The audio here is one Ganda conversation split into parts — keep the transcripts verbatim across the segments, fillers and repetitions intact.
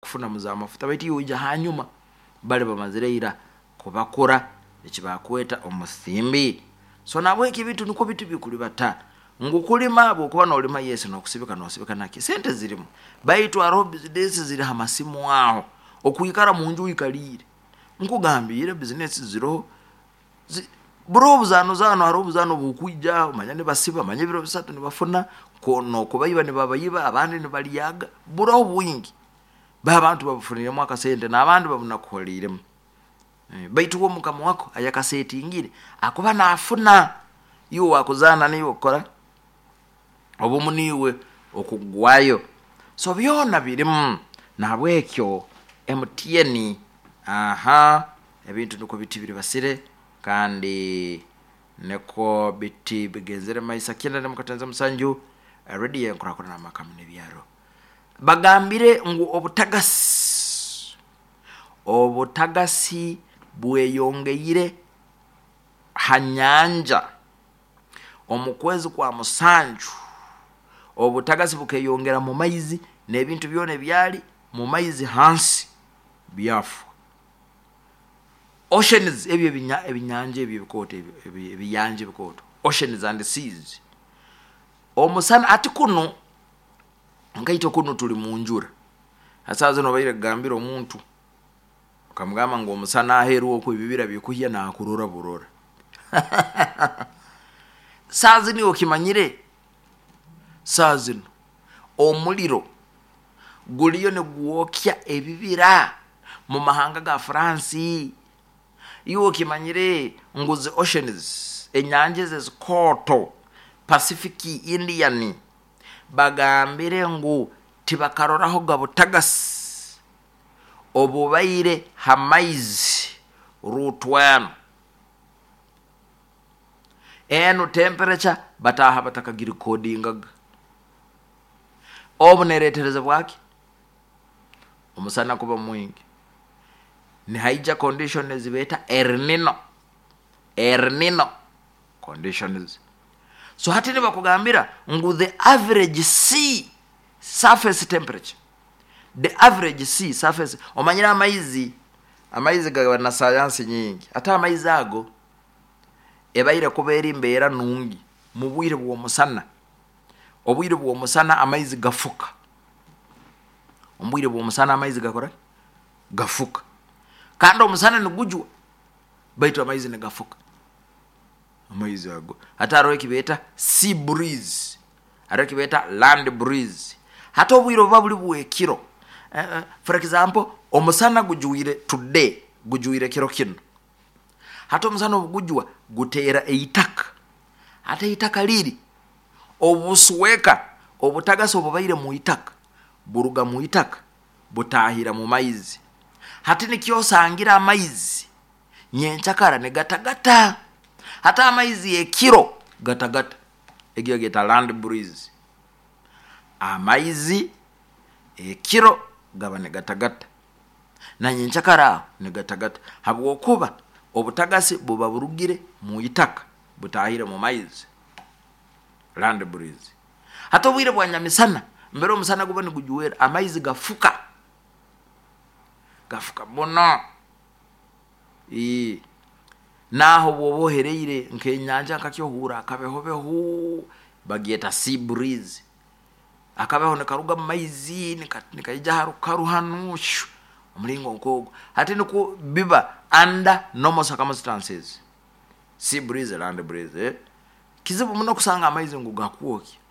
kufuna muzamafuta baiti ujja hanyuma bale bamazireira kubakora ekibakweta omusimbi. So nabo ekibitu niko bitu bikuli bata ngukulima abo kuba no lima Yesu no kusibika no sibika naki sente zirimu baitu aro business ziri hamasimu aho okuyikara mu nju ikalire nkugambire business ziro zi, bro buzano zano aro buzano bukujja manyane basiba manye biro bisatu ne bafuna kono kubayiba ne babayiba abandi ne baliyaga bro bwingi babantu babufunire mwaka sente n'abandi babuna kuholiremu. Eh, baitu wo mukama wako ayakaseti ingire akuba nafuna yo wakuzana niyo okora obumuniwe okugwayo. So byona birimu nabwekyo M T N aha ebintu nuko biti biri basire kandi neko biti bigenzere maisa kenda ne mukatanza musanju ready yankora kora namakamune byaro bagambire ngu obutagasi obutagasi bweyongeyire hanyanja omukwezi kwa musanju obutagasi bukeyongera mu maizi n'ebintu byone byali mu maizi hansi byafu. Oceans ebyo binya ebinyanje ebyo bikoto ebiyanje bikoto oceans and seas omusana ati kuno ngaito kuno tuli munjura asazo no bayire gambira omuntu kamugamba ngo omusana aheru okwo bibira bikuhya na kurora burora sazini okimanyire sazino omuliro guliyo ne guokya ebibira mu mahanga ga France iyo okimanyire nguzi oceans enyanje zezikoto Pacific Indian bagambire ngo tibakaroraho gabutagasi obubaire hamaizi rutwana eno temperature bataha batakagiri codingaga obuneretereza bwaki omusana kuba mwingi ni haija conditions zibeta El Nino El Nino conditions. So hati ne bakugambira ngu the average sea surface temperature the average sea surface omanyira amaizi amaizi gawa na science nyingi ata amaizi ago ebaire kubera imbera nungi mu bwire bwo musana obwire bwo musana amaizi gafuka ombwire bwo musana amaizi gakora gafuka kandi omusana nigujwa baitu amaizi ne gafuka amaizi ago hata aro kibeta sea breeze aro kibeta land breeze hata obwire babuli bwekiro uh, for example omusana gujuire today gujuire kiro kino hata omusana obugujwa gutera eitaka hata eitaka liri obusweka obutagasi obubaire mu itaka buruga mu itaka butahira mu maizi hati nikyosangira amaizi nyenchakara ne gatagata hata amaizi ekiro gatagata egyo geta land breeze amaizi ekiro gabane gatagata na nyenchakara ne gatagata habwo kuba obutagasi buba burugire mu itaka butahira mu maizi land breeze hata bwire bwanyamisana mbere omusana guba ni gujuwera amaizi gafuka gafuka bono eh naho bobohereire nkenyanja nkakyohura akabeho beho bageta sea breeze akabeho nekaruga maizi nikajja harukaru hanushu omlingo nkogo hati nuko biba under normal circumstances sea breeze land breeze eh? Kizibu muno kusanga amaizi ngugakuoki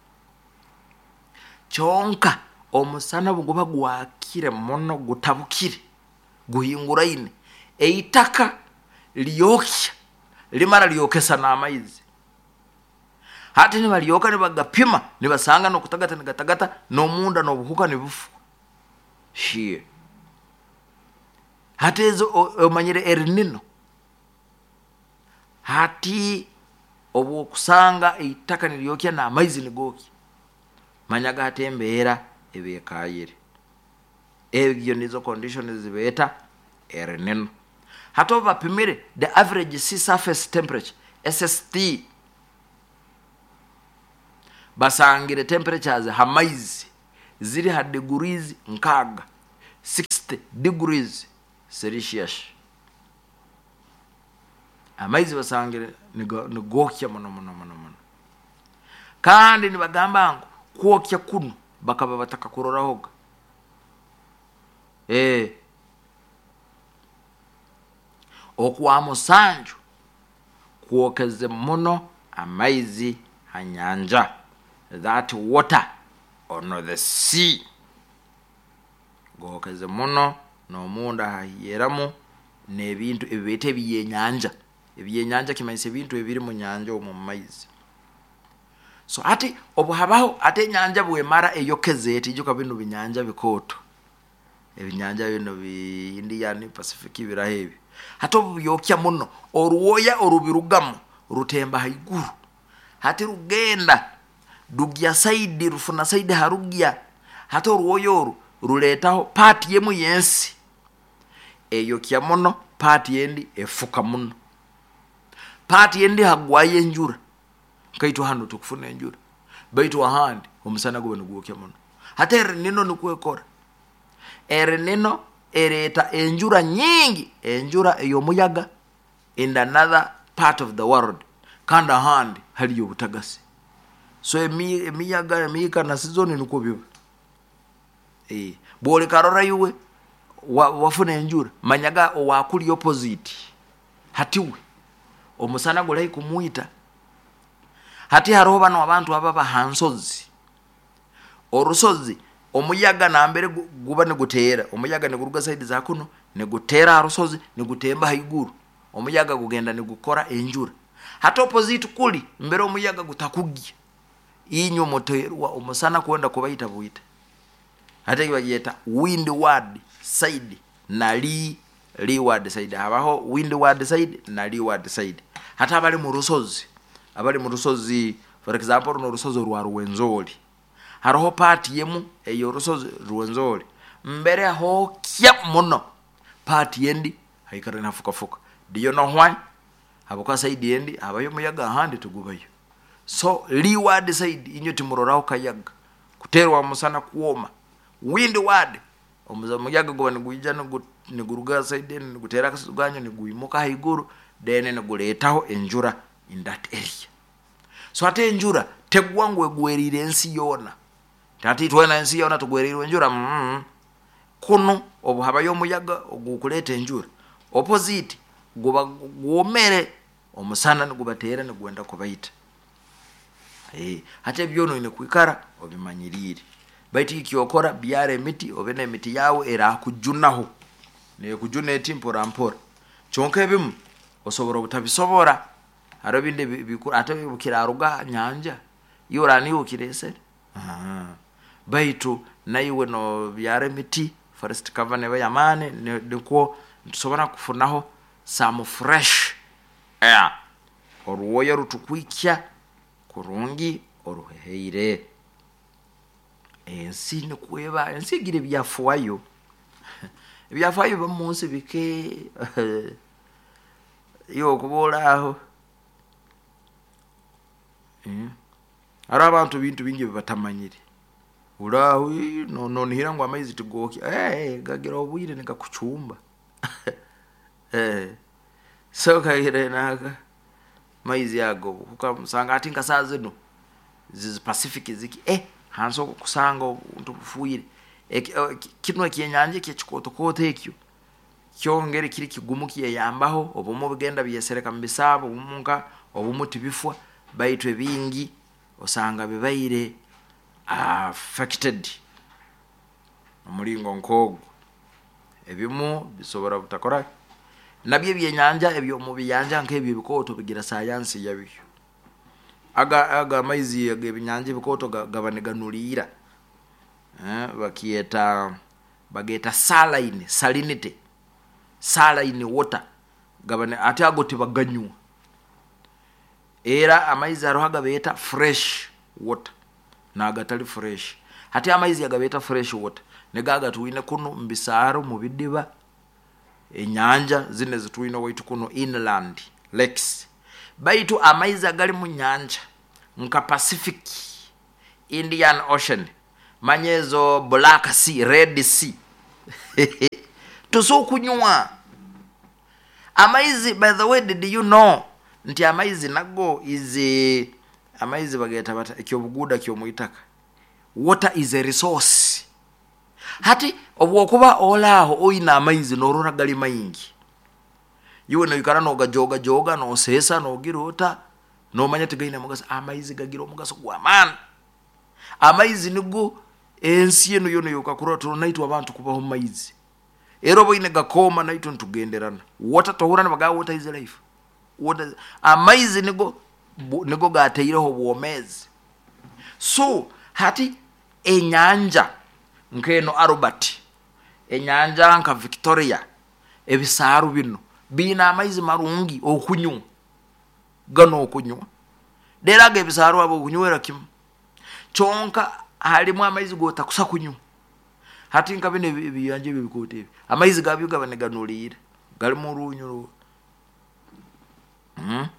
chonka omusana bugoba gwakire mono gutabukire guhingura ine eitaka liyokya limara liyokesa na amaizi hati ni baliyoka ni bagapima ni basanga no kutagata ni gatagata no munda no buhuka ni bufu shie hati ezo omanyire El Nino hati obu kusanga eitaka niliyokya na amaizi ni goki manyaga hatembera ebekayire ebyo nizo conditions zibeta El Nino hato bapimire the average sea surface temperature S S T basangire temperatures hamaizi ziri ha degrees nkaga sixty degrees Celsius. Amaizi basangire nigokya muno muno muno muno. Kandi nibagamba ngo kwokya kuno bakaba bataka kurora hoga. Eh okwa musanju kwokeze muno amaizi hanyanja, that water on the sea. Gwokeze muno no munda hayeramu nebintu ebite byennyanja. Ebyennyanja kimayise bintu ebiri mu nyanja omu maizi. So ati obuhabaho ate nyanja bwe mara eyokeze eti joka bino binyanja bikoto. Ebinyanja bino bi Indian Pacific birahebi. Hato buyokya muno oruwoya orubirugamu rutemba haiguru. Hati rugenda dugya side rufuna side harugya. Hato oruwoyo ruletaho part yemu yensi. Eyokya muno part yendi efuka muno. Part yendi hagwaye njura. Kaitu hano tukufuna njura. Baitu ahandi omusana gwe nugwokya muno. Hata erinino nukwekora. Erinino ereta enjura nyingi, enjura eyomuyaga in another part of the world. Kanda handi hali yobutagasi. So emi emiyaga emika na season nuko biba. Eh, bole karora yuwe wa, wafuna enjura manyaga owakuli opposite. Hatiwe omusana gulayi kumuita. Hati haroho bano abantu ababa hansozi. Orusozi omuyaga na mbere guba ne gutera. Omuyaga ne guruga side za kuno ne gutera harusozi ne gutemba haiguru. Omuyaga gugenda ne gukora enjura. Hata opposite kuli mbere omuyaga gutakugya. Inyo moterwa omusana kwenda kubaita buita. Hata yeta windward side na li leeward side. Habaho windward side na leeward side. Hata bali mu rusozi. Abali mu rusozi, for example no rusozi rwa Ruwenzori. Haroho part yemu eyo rusozi Ruwenzori. Mbere ho kya muno part yendi haikara nafuka fuka. Do you know why? Habuka side yendi abayo muyaga handi tugubayo. So leeward side inyo timurorao kayaga. Kuterwa musana kuoma. Windward omuza muyaga go niguija ne guruga side ne gutera kasuganyo ne guimuka haiguru dene ne guletaho enjura in that area. So ate enjura tegwangu egwerire ensi yona. Tati twena ensi yona tugwerire enjura mm, kuno obuhaba yomuyaga ogukuleta enjura. Opposite guba gwomere omusana ngubatera ne gwenda kubaita. Eh ate byono ine kwikara obimanyirire. Baiti kiokora biare miti obene miti yawe era kujunaho. Ne kujuna etimpora mpora. Chonke bimu osobora butabisobora. Harobinde bikuru ate bukiraruga nyanja yorani ukirese. Aha. Baitu nayiwe no biare miti forest cover ne bayamane ndiko tusobora kufunaho some fresh air. Oruwoya rutukwikya kurungi oruheheire. Ensi ne kweba ensi gire byafuayo. Byafuayo bamunsi bike yo kubola aho. Mm. Ara abantu bintu bingi batamanyire. Uraho no no nihira ngo amaizi tugoki. Eh gagira obuyire nikakuchumba. Eh. So kayire naka maizi yago kukamusanga ati nkasaze no. Zizi Pacific ziki eh hanso kusanga untu bufuire. E, kino kyenyanje kyechikoto kote ekyo. Kyongere kiri kigumukiye yambaho obumu bigenda biyesereka mbisabo obumunka obumuti bifwa baitwe bingi osanga bibaire affected omulingo nkogo ebimu bisobora butakora nabye byenyanja ebyo mu biyanja nkebyo bikoto bigira science yabyo aga aga maizi y'ebinyanja bikoto gabaneganulira eh bakieta bageta saline salinity saline water gabane ate agoti baganywa era amaizi arohaga beta fresh water nagatali fresh hati amaizi agabeta fresh water negaga tuine kuno mbisaro mu bidiba enyanja zine zituine waitu kuno inland lakes baitu amaizi agali mu nyanja nka Pacific Indian Ocean manyezo Black Sea Red Sea tusokunywa amaizi. By the way, did you know nti amaizi nago is amaizi bageta bata ekyobuguda kyomuyitaka. Water is a resource. Hati obwokuba olaho oyina amaizi norora gali mayingi, yiwe noyikara noga joga joga no sesa no girota no manya tegaina mugaso. Amaizi gagira omugaso gw'amaani. Amaizi nigo ensi eno yona yokakura tunaitwa abantu kubaho maizi. Ero boine gakoma naito ntugenderana. Water tohurana baga water is life. Water amaizi nigo nigo gateireho bwomezi. So hati enyanja nkeno Albert, enyanja nka Victoria, ebisaru bino bina amaizi marungi okunywa gano okunywa. Deraga ebisaru abo okunywera kimu chonka halimu amaizi gota kusa kunywa. Hati nka bine biyanje bibikote amaizi gabyo gabane ganulira gali mu runyu mm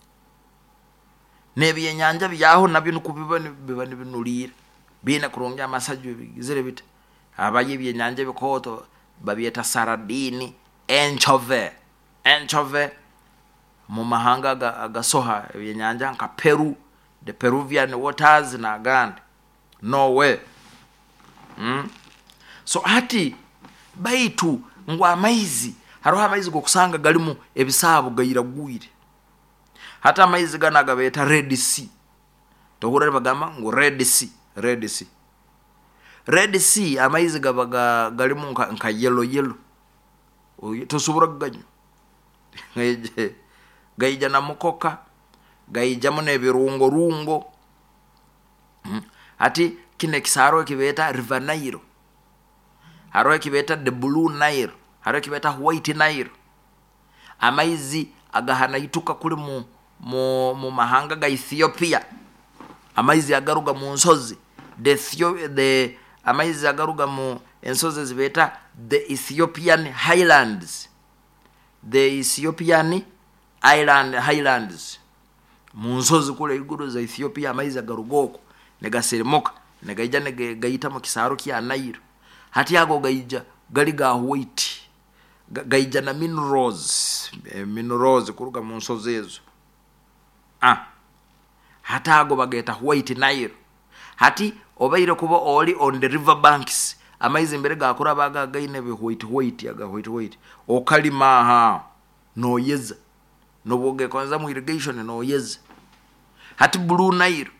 nebi enyanja byaho nabyo nukubiba bibane binulira bina kurongya amasajjo bigizere bite. Abaye byenyanja bikoto babyeta saradini, enchove enchove mu mahanga agasoha byenyanja nka Peru, the Peruvian waters na gandi Norway. mm So hati baitu ngwa amaizi haroha amaizi gokusanga galimu ebisabu gayiragwire. Hata amaizi gana gabeta Red Sea, tohura bagamba ngo Red Sea. Red Sea Red Sea amaizi gabaga galimu nka, nka yellow yellow tosubura ganyo gaije gaija na mukoka gaija mune birungo rungo. hmm. Hati kine kisaro kibeta River Nile, haro kibeta the Blue Nile, haro kibeta White Nile. Amaizi agahana ituka kuli mu mu, mu mahanga ga Ethiopia. Amaizi agaruga mu nsozi the the amaizi agaruga mu ensozi zibeta the Ethiopian Highlands, the Ethiopian Island Highlands. Mu nsozi kule iguru za Ethiopia amaizi agarugoko negaseremoka negaija negaita mu kisaro kya Nile. Hati yago gaija gali ga white gaija na minerals eh, minerals kuruga mu nsozi ezo. ah hata ago bageta White Nile. Hati obaire kuba oli on the river banks amaizi mbere gakura baga gaine be white white aga white white okalima ha no yeza no boge kwanza mu irrigation no yeza. Hati Blue Nile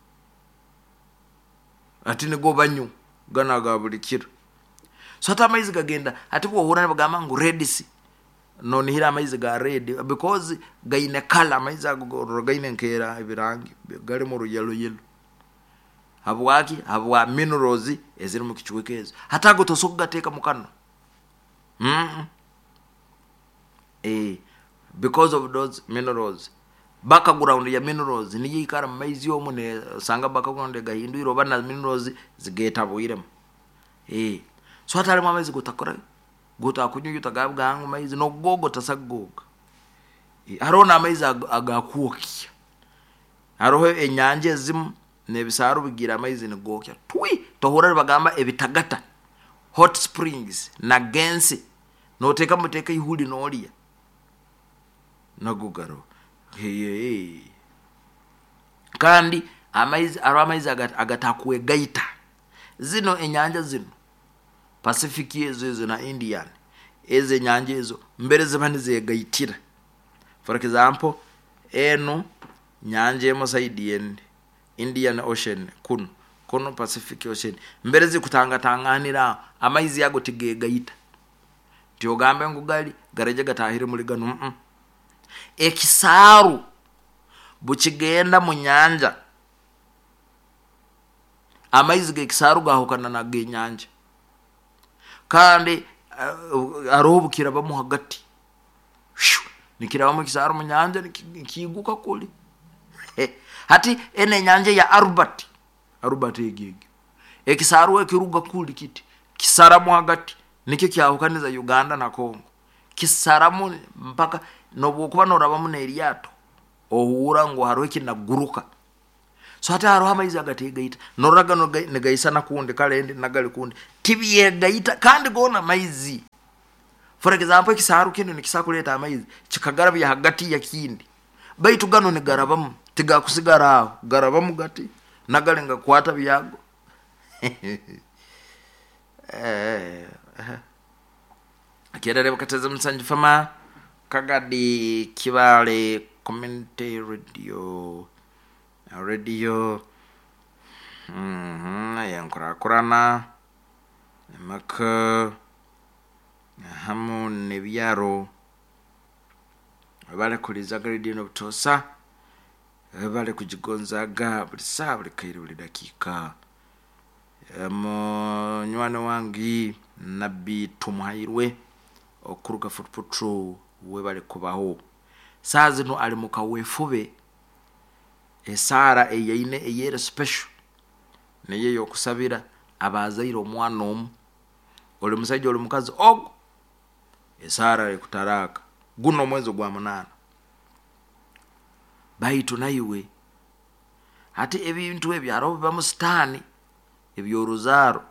hati ne go banyu gana gabulikira. So hata amaizi gagenda hati bo hurana bagamba ngo Red Sea no ni hira amaizi ga red because gaine color amaizi ago gaine nkera ibirangi gari mu yellow yellow. Habwaki habwa minerals eziri mu kichwekezo hata go tosokugateka mukano. mm eh because of those minerals background ya minerals ni yikara maizi yo mune sanga background gahinduro bana minerals zigeta boirem. eh so hata ari maizi gotakora gota kunyuyu tagabwa hangu maizi no gogo tasagoga. eh arona maizi agakuoki aroho enyanje zimu nebisaru bigira amaizi negokya twi tohura bagamba ebitagata hot springs na gensi no teka muteka ihuli noliya nagugaro. hey kandi amaizi aro amaizi agatakuwe gaita zino enyanja zino Pacific ezo na Indian eze nyanja ezo mbere zibani ze gaitira. For example eno nyanja emo side end Indian Ocean kuno kuno Pacific Ocean mbere zikutanga tanganira amaizi yago tigegaita tyogambe ngugali garaje gatahire muri gano. mm ekisaru buchigenda mu nyanja amaizi ge kisaru gahukana na ge nyanja kandi uh, arobukira bamu hagati nikira mu kisaru mu nyanja nikiguka kuli. Hati ene nyanja ya Albert Albert egege ekisaru ekiruga kuli kiti kisaramu hagati nikyo kyahukaniza Uganda na Congo. Kisaramu mpaka nobukuba noraba mu neryato ohura ngo haro ekinaguruka. so ate haro amaizi agategaita noraga no negaisa nakundi kale ndi nagali kundi tibiye gaita kandi gona maizi. For example kisaru kino nikisakuleta amaizi chikagarabya hagati ya kindi baitu gano ne garabamu tiga kusigara garabamu gati nagalenga kwata byago eh akirere bakateza musanji fama kagadi kibale community radio radio mhm yankura kurana maka hamu nebyaro bale kuliza radio no butosa bale kujigonzaga buli saa buli kaire buli dakika mo nywano wangi nabi tumuhairwe okuruka footpatro we bale kubaho sazi no ali mukawefube esara eyine eyere special neye yokusabira abazairo omwana omu ole musajja ole mukazi ogo esara ekutaraka guno mwezi gwa munana baitu naiwe ati ebintu ebyaro bamusitani ebyoruzaro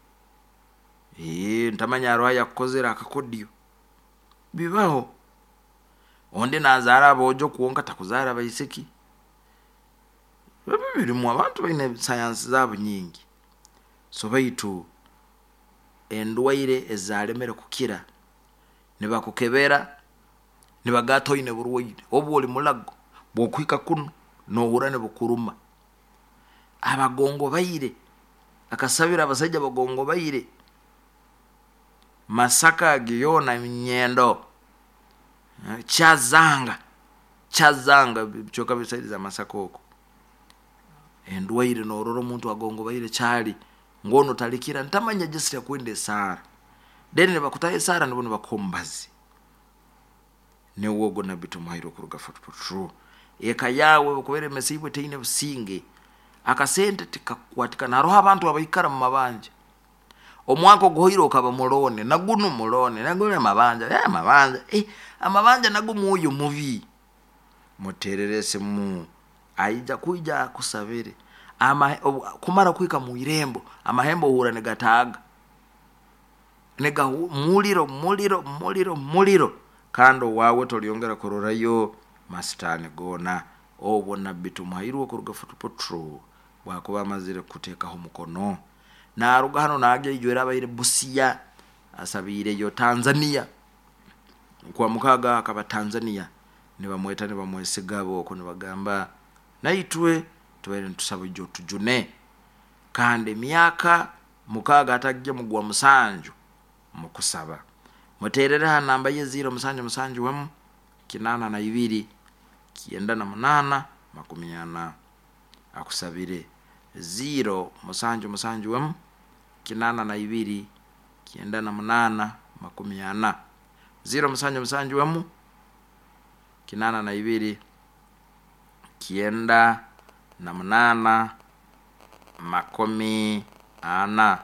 eh ntamanyaro yakozera akakodyo bibaho onde nazara bojo kuonka takuzara bayiseki bibiri mu abantu baine science zabo nyingi so baitu endwaire ezalemere kukira niba kukebera niba gatoine burwaire obuli mulago bokwika kuno no hurane bukuruma abagongo bayire akasabira abasajja bagongo bayire Masaka giyona nyendo chazanga chazanga byoka bisaidiza Masaka oko endwaire no roro muntu agongo bayire chali ngono talikira ntamanya jesira kwende sara deni bakutaye sara nibone bakombazi ne wogo na bitu mahiro kuruga footpatro eka yawe bakubere mesibwe teine businge akasente tikakwatika na roho abantu abayikara mu mabanje omwako gohiro kaba mulone naguno mulone nagone mabanja ya mabanja eh amabanja nagumuyo muvi mutererese mu aija kuija kusabire ama kumara kwika mu irembo amahembo hura negataga nega muliro muliro muliro muliro kando wawe toliongera kororayo mastane gona obona bitu mahirwo kuruga footpatro wakuba amazire kuteka ho mukono na ruga hano nage ijwera abayire busiya asabire yo Tanzania kwa mukaga akaba Tanzania niba mweta niba mwesigabo ko nibagamba naitwe tubere ntusaba jo tujune kandi myaka mukaga atagye mugwa musanju mukusaba muterera namba ye zero musanju musanju wemu kinana na ibiri kienda na munana makumyana akusabire zero musanju musanju wemu kinana na ibiri kienda na munana makumyana zero musanju musanju wemu kinana na ibiri kienda na munana makomi ana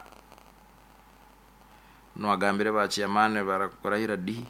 no agambire bachi yamane barakorahira di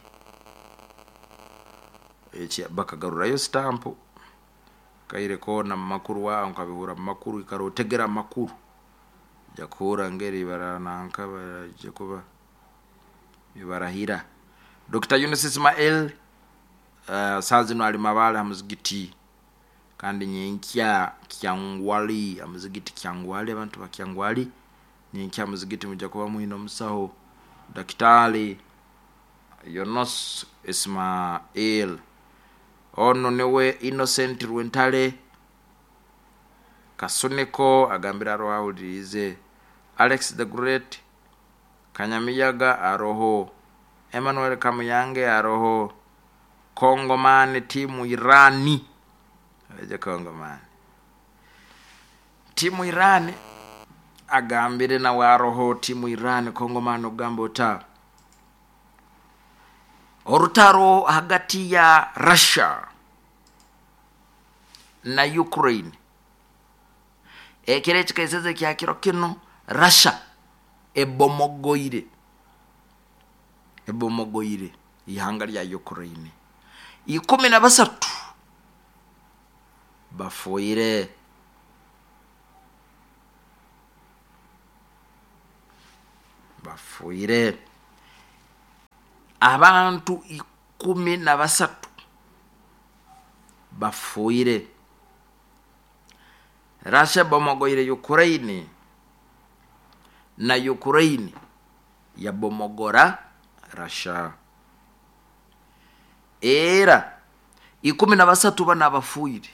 echi bakagarura yo stamp kaire ko na makuru wa nkabihura makuru ikarotegera makuru jakura ngeri barana nkaba jakuba ibarahira Doctor Yunus Ismail uh, sazino ali mabala muzigiti kandi nyinkya kyangwali amuzigiti kyangwali abantu bakyangwali nyinkya muzigiti mujakuba muino musaho Daktari Yunus Ismail ono newe Innocent Rwentale Kasuneko agambira roho ulize Alex the Great Kanyamiyaga aroho Emmanuel Kamuyange aroho Kongomani timu Irani aje Kongomani timu Irani agambire na waroho timu Irani Kongomani ogambo ta orutaro hagati ya Russia na Ukraine ekere chikaize kya kiro kino Russia ebomogoire ebomogoire ihanga lya Ukraine ikumi na basatu bafoire bafuire. Abantu ikumi na basatu bafuire. Russia bomogoire Ukraine na Ukraine ya bomogora Russia. Era ikumi na basatu bana bafuire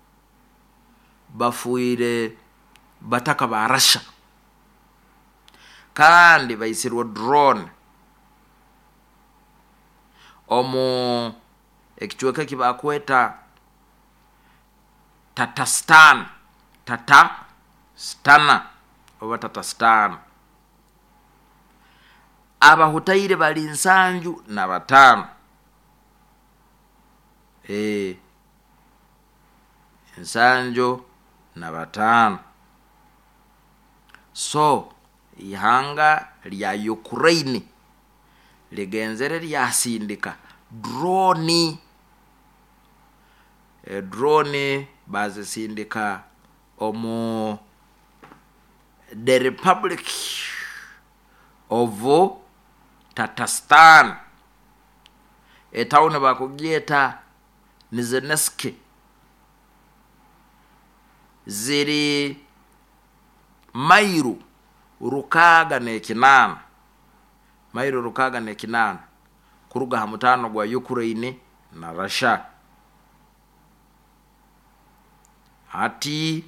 bafuire bataka ba Russia kandi bayisirwa drone omu ekichweka kibakweta Tatarstan Tatarstan oba Tatarstan. Abahutaire bali nsanju na batano. Eh nsanjo na batano. So ihanga lya Ukraine ligenzere lyasindika drone e drone bazisindika omu the Republic of Tatarstan. Etawuna bakugieta Nizhnesk. Ziri mairu rukaga ne kinana. Mairu rukaga ne kinana kuruga hamutano gwa Ukraine na Russia. Ati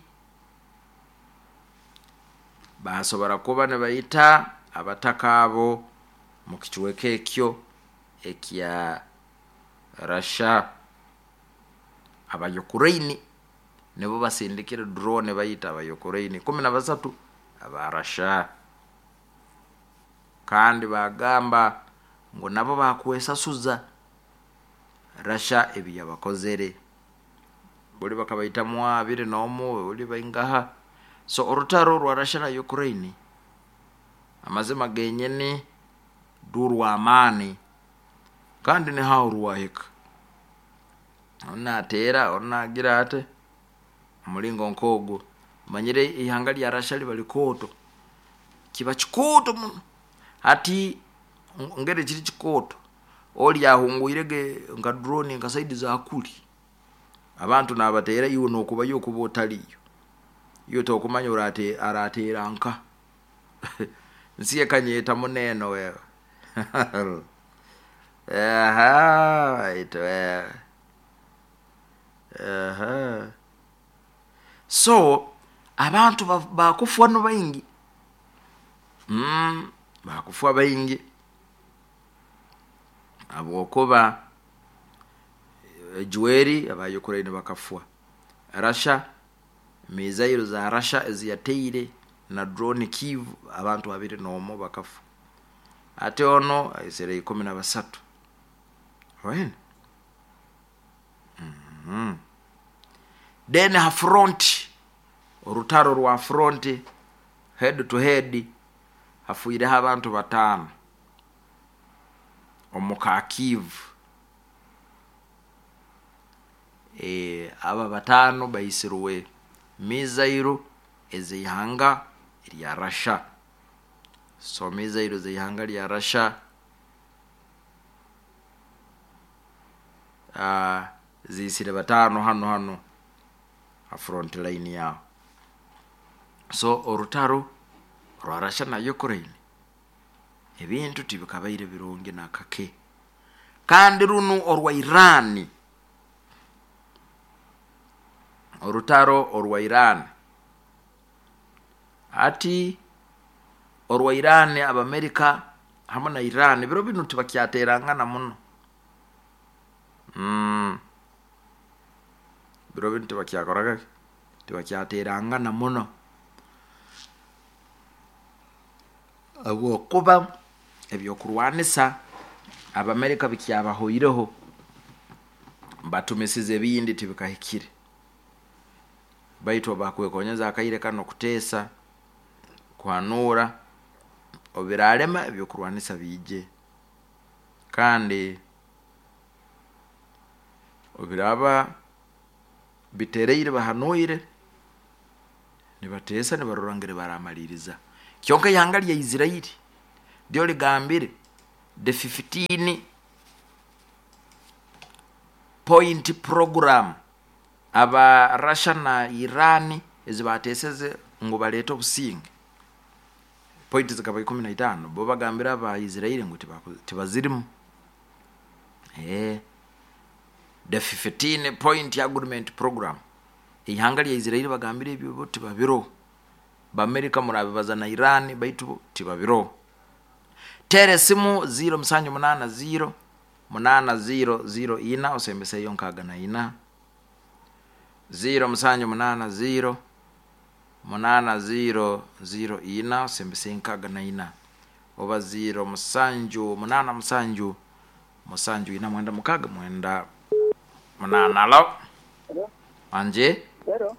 basobora kuba ne bayita abatakabo mu kichweke ekyo ekya Russia. Aba Ukraine nebo basindikira drone bayita aba Ukraine kumi na basatu aba Russia. Kandi bagamba ngo nabo bakwesa suza Russia ebiya bakozere buli bakabayita mwabire nomu buli bayingaha. So orutaro rwa Russia na Ukraine amazima genyene durwa amani kandi ne hawo ruwahika. Ona tera ona girate mulingo nkogo manyire ihanga lya Russia libali koto kiba chikoto muno. Ati ngere chiri chikoto oli yahunguirege nga drone nga side za akuli abantu nabatera iwo nokuba yokuba otaliyo yo tokumanya urate aratera nka nsiye kanyeta muneno wewe. Aha ito wewe. Aha. So abantu bakufwa no bayingi. Mm bakufwa bayingi. Abokoba jueri aba Ukraine bakafwa. Russia mizairo za Russia eziyateire na drone Kiev abantu babiri nomo bakafwa. Ate ono ayisere ikumi na basatu. Right? Mhm. Then ha front orutaro rwa front head to head hafuire abantu batano omuka Kiev. E aba batano bayisiruwe mizairo ezihanga lya Russia. So mizairo ezihanga lya Russia ah uh, zisire batano hano hano a front line yao. So orutaro rwa Russia na Ukraine ebintu tibikabaire bironge nakake. Kandi runo orwa Iran orutaro orwa Iran ati orwa Iran aba America hamwe na Iran biro bintu tibakyaterangana muno. Mm biro bintu bakyakoraga tibakyaterangana muno. Abo kuba ebyo kurwanisa aba America bikyabahoyireho batumesize bindi tibikahikire baito bakwekonyeza akaire kano kutesa kwanura obirarema ebyo kurwanisa bije kandi obiraba bitereire bahanoire nibatesa nibarurangire baramaliriza kyonka yanga lya Israeli dio ligambire the fifteen point program aba Russia na Iran ezibateseze ngo baleta obusinge point zikaba ikumi na itano bo bagambira aba Israel ngo tibazirimu eh the fifteen point agreement program ihangali ya Israel bagambire ibyo bote babiro ba America murabibaza na Iran baitu tibabiro tere simu zero musanju munana zero munana zero zero ina osembese yonkaga na ina zero musanju munana zero munana zero zero ina osembese yonkaga na ina oba zero musanju munana musanju musanju ina mwenda mukaga mwenda munana alo Hello? Anje? Hello?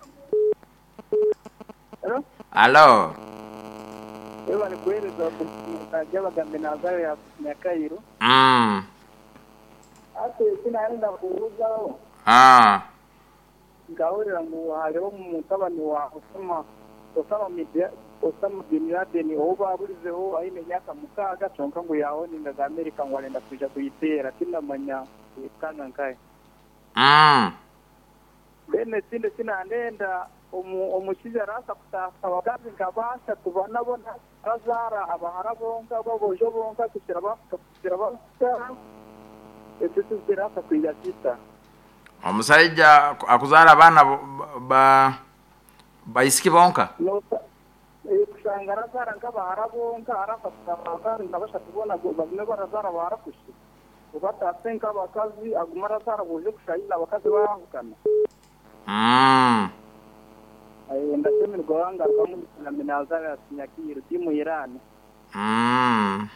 Hello? Alo? Ewa ni kweli za kujaba gambe na zao ya Nyakairo. Mm. Ate sinaenda kuuza o. Ah. Ngaurira ngo hariho mutabani wa Osama Osama media Osama bin Laden oba burizeho ayine nyaka mukaga tonka ngo yaho ninda za America ngo alenda kuja kuyitera tinamanya kana nkai. Mm. Bene sinde sinandenda omukiza rasa kutasa wagazi ngabasha kubona bona azara abaharabonga babojo bonga kugira bakira basa etutu zirasa kwiga kita Omusaija akuzara abana ba bayisiki bonka no kusangara zara ngabaharabonga arasa kutasa ngabasha kubona bamwe barazara barakushi ubata senka bakazi agumara zara bojo kushayila bakazi bahukana mm ay ndaseme rwanga rwamu na minazara Nyakiro timu Iran mm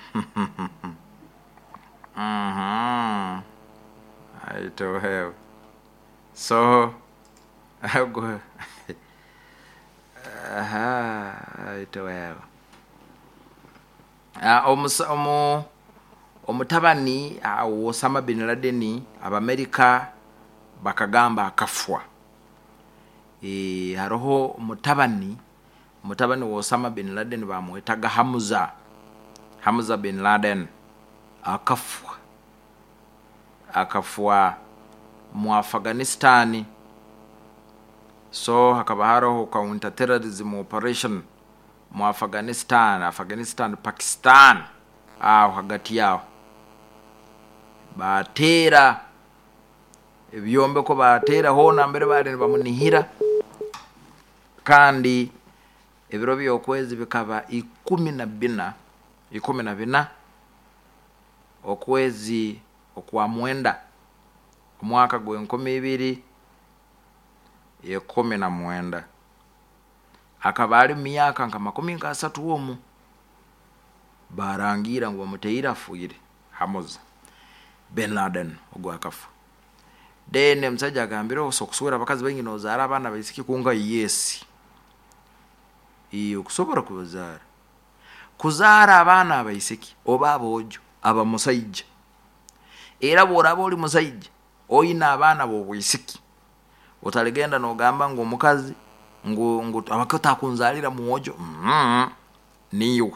mhm I to have so I go aha I to have ah omusa omu omutabani Osama bin Laden aba America bakagamba akafwa eh haroho mutabani mutabani wa Osama bin Laden bamwetaga Hamza Hamza bin Laden akafwa akafwa mu Afghanistan so hakaba haroho counter terrorism operation mu Afghanistan Afghanistan Pakistan ah hagati yao batera ebyombe ko batera hona mbere bari bamunihira kandi ebiro byokwezi bikaba ikumi na bina ikumi na bina okwezi okwa mwenda omwaka gwe nkumi ibiri ikumi na mwenda akaba ali myaka nka makumi nkasatu omu barangira ngo muteira fuire Hamza bin Laden ogwakafu dene msaja agambira osokusura bakazi bengi nozara abana bayisiki kunga yesi iyo kusobora kubazara kuzara abana abayisiki oba abojo aba musaija era borabo oli musaija oyina abana bo buyisiki otalegenda no gamba ngo mukazi ngo ngo abakata kunzalira muojo mm niwe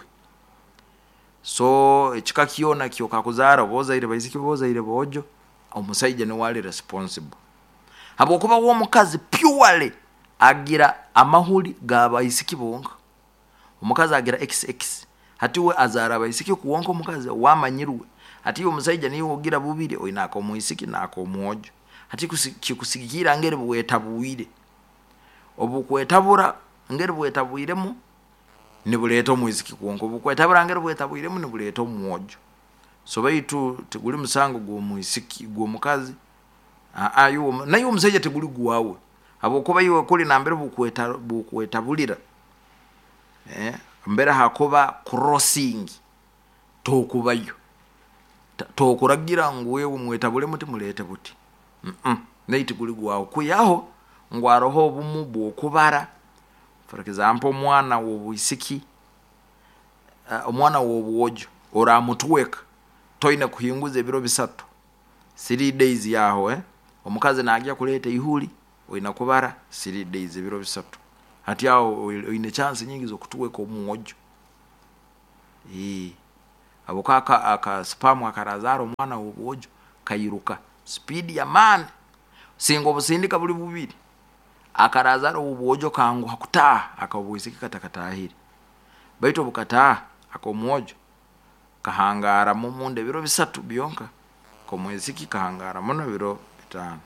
so ekikakiona kyoka kuzara bozaire bayisiki bozaire bojo omusaija ne wali responsible abo kuba wo mukazi purely agira amahuli gabayisiki bonka omukazi agira xx hati we azara bayisiki kuwonka omukazi wamanyirwe hati omusaija niyo ogira bubire oinako muisiki nako muojo hati kikusigira ngere bwetabuire obukwetabura ngere bwetabuiremu ni buleto muisiki kuwonka obukwetabura ngere bwetabuiremu ni buleto muojo so baitu teguli musango gwo muisiki gwo mukazi a ayo nayo omusaija teguli gwawe abo kuba yiwe kuli nambere bukweta bukwetabulira eh mbere hakoba crossing to kubayo to kuragira ngwe umwetabule muti mulete buti mhm naiti kuli gwawe kuyaho ngwaroho bumu bwokubara for example mwana wo buisiki uh, omwana wo buojo ora mutweka toina kuhinguza ebiro bisatu three days yaho eh omukazi naagya kuleta ihuli oina kubara three days ebiro bisatu hati yao oine chance nyingi zo kutuweka omuojo eh abukaka aka spam akarazaro umwana ubujo kayiruka speed ya man singo busindika buli bubiri akarazaro ubujo kangu hakuta akabwisiki katakatahiri baito bukata akomojo kahangara mu munde biro bisatu byonka ko mweziki kahangara muno biro bitano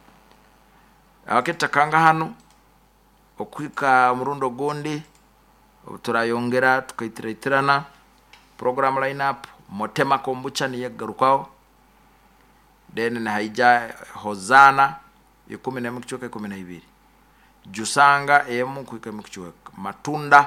aketa kanga hano okwika murundo gondi turayongera tukaitiritirana program lineup Motema Kombucha ni yagarukaho then na haija Hozana ikumi na mkichoka kumi na ibiri Jusanga emu kwika mkichoka Matunda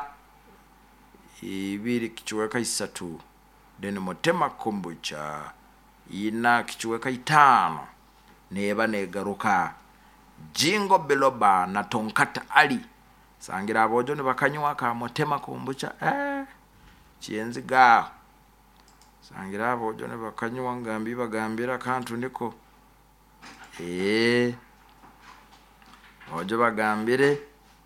ibiri kichweka isatu then Motema Kombucha ina kichweka itano neba negaruka Jingo Biloba na Tonkata Ali sangira abojo ne bakanywa ka Motema Kombucha eh chienzi ga sangira abojo ne bakanywa ngambi bagambira kantu niko eh ojo bagambire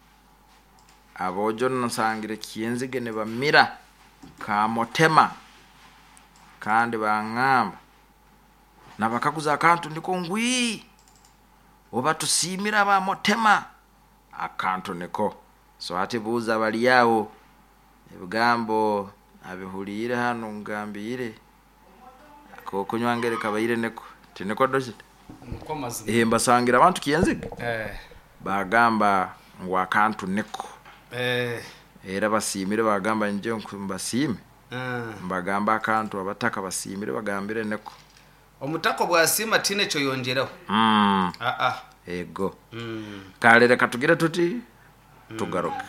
abojo nsangire kienzi gene bamira ka Motema kandi bangamba nabakakuza kantu niko ngwi oba tusimira ba Motema akantu niko so ati buza bali yawo ebigambo abihulire hano ngambire ko kunywangere kabayire neko tineko doje nko mazina eh mbasangira abantu kiyenziga eh bagamba ngwa kantu niko eh era basimire bagamba nje mbasime mm. Mbagamba kantu abataka basimire bagambire neko omutako bwasima tine cyo yongeraho mm ah ah ego mm. kalere katugira tuti mm. tugaruka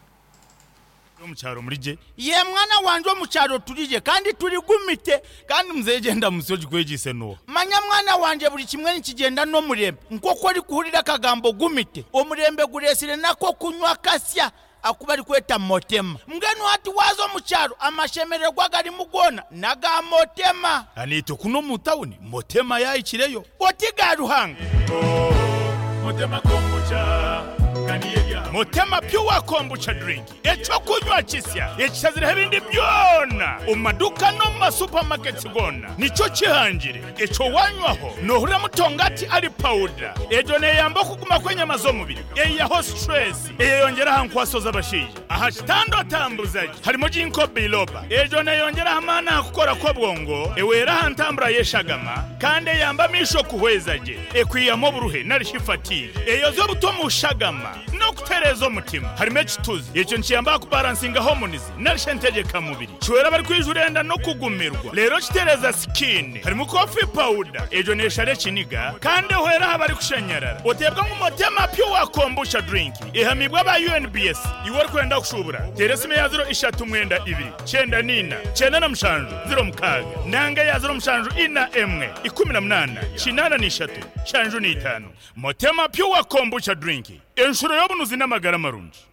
omucharo murije ye mwana wanje omucharo turije kandi turi gumite kandi muzegenda musoji kwegise no manya mwana wanje buri kimwe nikigenda no murembe nkoko ari kuhurira kagambo gumite omurembe guresire nako kunywa kasya akuba ari kweta Motema mgenu hati wazo mucharo amashemererwa gari mugona naga Motema anito kuno mutawuni Motema yayikireyo otiga ruhanga oh, Motema Kombucha Motema Pure Kombucha drink echo kunywa kisya ekizire bindi byona umaduka no ma supermarkets gona nico kihangire echo wanywaho no hura mutongati ari powder ejo ne yamba kuguma kwenye mazomubiri eya ho stress eyongera hankwasoza abashije aha kitando tambuzaje harimo jinko biloba ejo ne yongera hamana kukora ko bwongo ewera hantambura yeshagama kandi yamba misho kuhwezaje ekwiyamo buruhe narishifatire eyo zo butomu shagama no kuterezo mutima harimo ekituzi icyo nkiyamba ku balancing harmonies narishentegeka mubiri cyora bari kwijurenda no kugumirwa rero kitereza skin harimo coffee powder ejo neshare kiniga kandi hwera habari kushanyarara otebwa mu Motema Pure Kombucha drink ihamibwa ba U N B S iwor kwenda kushubura teresime ya zero ishatu mwenda ibiri cyenda nina cyenda na mshanju zero mukaga nanga ya zero mshanju ina emwe ikumi na munana kinana nishatu shanju ni itanu Motema Pure Kombucha drink enshuro yobunuzi n'amagara marunji